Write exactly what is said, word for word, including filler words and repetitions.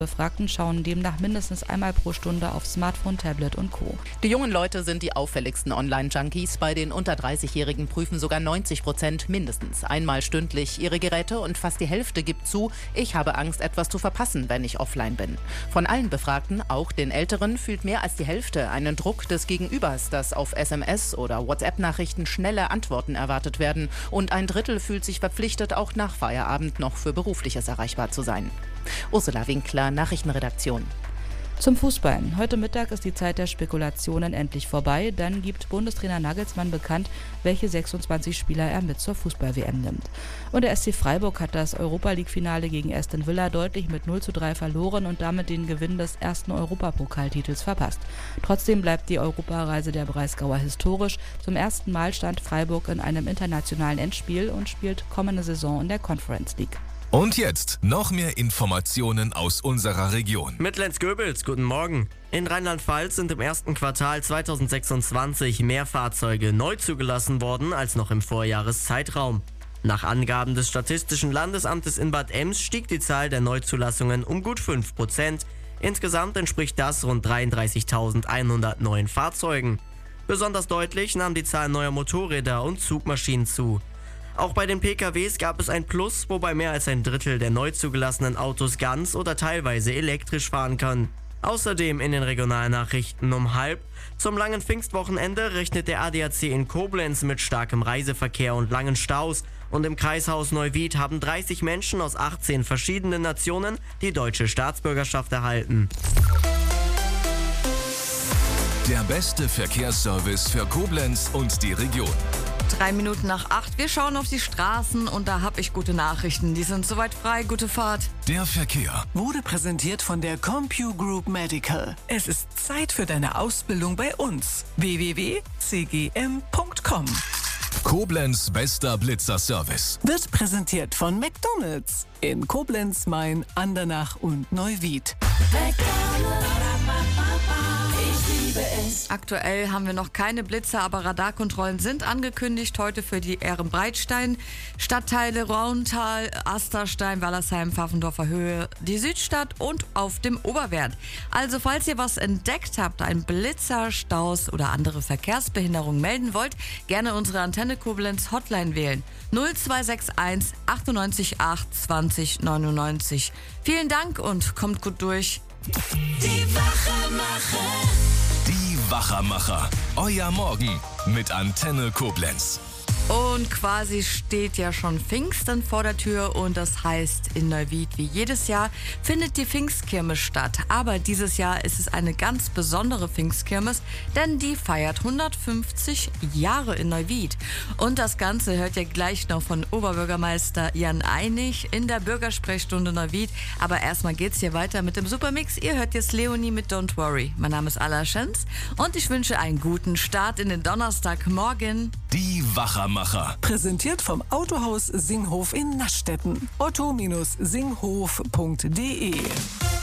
Befragten schauen demnach mindestens einmal pro Stunde auf Smartphone, Tablet und Co. Die jungen Leute sind die auffälligsten Online-Junkies. Bei den unter dreißigjährigen prüfen sogar neunzig Prozent mindestens einmal stündlich ihre Geräte und fast die Hälfte gibt zu, ich habe Angst, etwas zu verpassen, wenn ich offline bin. Von allen Befragten, auch den Älteren, fühlt mehr als die Hälfte einen Druck des Gegenübers, dass auf S M S oder WhatsApp-Nachrichten schnelle Antworten erwartet werden. Und ein Drittel fühlt sich verpflichtet, auch nach Feierabend noch für Berufliches erreichbar zu sein. Ursula Winkler, Nachrichtenredaktion. Zum Fußball. Heute Mittag ist die Zeit der Spekulationen endlich vorbei. Dann gibt Bundestrainer Nagelsmann bekannt, welche sechsundzwanzig Spieler er mit zur Fußball-W M nimmt. Und der S C Freiburg hat das Europa-League-Finale gegen Aston Villa deutlich mit null zu drei verloren und damit den Gewinn des ersten Europapokaltitels verpasst. Trotzdem bleibt die Europareise der Breisgauer historisch. Zum ersten Mal stand Freiburg in einem internationalen Endspiel und spielt kommende Saison in der Conference League. Und jetzt noch mehr Informationen aus unserer Region. Mit Lenz Goebels, guten Morgen. In Rheinland-Pfalz sind im ersten Quartal zweitausendsechsundzwanzig mehr Fahrzeuge neu zugelassen worden als noch im Vorjahreszeitraum. Nach Angaben des Statistischen Landesamtes in Bad Ems stieg die Zahl der Neuzulassungen um gut fünf Prozent. Insgesamt entspricht das rund dreiunddreißigtausendeinhundert neuen Fahrzeugen. Besonders deutlich nahm die Zahl neuer Motorräder und Zugmaschinen zu. Auch bei den P K Ws gab es ein Plus, wobei mehr als ein Drittel der neu zugelassenen Autos ganz oder teilweise elektrisch fahren können. Außerdem in den Regionalnachrichten um halb. Zum langen Pfingstwochenende rechnet der A D A C in Koblenz mit starkem Reiseverkehr und langen Staus. Und im Kreishaus Neuwied haben dreißig Menschen aus achtzehn verschiedenen Nationen die deutsche Staatsbürgerschaft erhalten. Der beste Verkehrsservice für Koblenz und die Region. Drei Minuten nach acht. Wir schauen auf die Straßen und da habe ich gute Nachrichten. Die sind soweit frei. Gute Fahrt. Der Verkehr wurde präsentiert von der CompuGroup Medical. Es ist Zeit für deine Ausbildung bei uns. w w w punkt c g m punkt com. Koblenz bester Blitzer-Service Wird präsentiert von McDonald's in Koblenz, Main, Andernach und Neuwied. Aktuell haben wir noch keine Blitzer, aber Radarkontrollen sind angekündigt. Heute für die Ehrenbreitstein, Stadtteile Rauntal, Asterstein, Wallersheim, Pfaffendorfer Höhe, die Südstadt und auf dem Oberwert. Also falls ihr was entdeckt habt, ein Blitzer, Staus oder andere Verkehrsbehinderung melden wollt, gerne unsere Antenne Koblenz Hotline wählen. null zwei sechs eins achtundneunzig acht zwanzig neunundneunzig. Vielen Dank und kommt gut durch. Die Wachemacher. Die Wachermacher. Euer Morgen mit Antenne Koblenz. Und quasi steht ja schon Pfingsten vor der Tür und das heißt, in Neuwied wie jedes Jahr findet die Pfingstkirmes statt. Aber dieses Jahr ist es eine ganz besondere Pfingstkirmes, denn die feiert hundertfünfzig Jahre in Neuwied. Und das Ganze hört ihr gleich noch von Oberbürgermeister Jan Einig in der Bürgersprechstunde Neuwied. Aber erstmal geht's hier weiter mit dem Supermix. Ihr hört jetzt Leonie mit Don't Worry. Mein Name ist Alla Schenz und ich wünsche einen guten Start in den Donnerstagmorgen. Die Wachermacher. Präsentiert vom Autohaus Singhof in Naschstetten. otto Bindestrich singhof punkt de